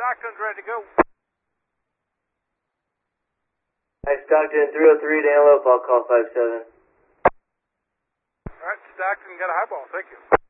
Stockton's ready to go. Hi, Stockton, 303 to Antelope, I'll call 57. Alright, Stockton got a highball, thank you.